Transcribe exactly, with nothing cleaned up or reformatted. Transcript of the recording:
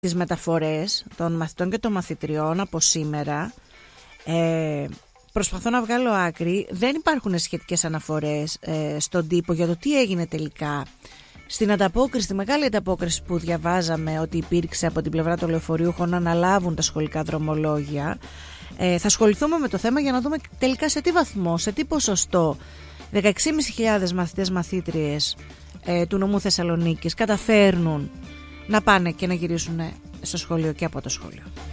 τις μεταφορές των μαθητών και των μαθητριών από σήμερα. Ε, προσπαθώ να βγάλω άκρη. Δεν υπάρχουν σχετικές αναφορές ε, στον τύπο για το τι έγινε τελικά. Στην ανταπόκριση, τη μεγάλη ανταπόκριση που διαβάζαμε ότι υπήρξε από την πλευρά των λεωφορείουχων να αναλάβουν τα σχολικά δρομολόγια, ε, θα ασχοληθούμε με το θέμα για να δούμε τελικά σε τι βαθμό, σε τι ποσοστό δεκαέξι χιλιάδες πεντακόσιοι μαθητές μαθήτριες ε, του νομού Θεσσαλονίκης καταφέρνουν να πάνε και να γυρίσουν στο σχολείο και από το σχολείο.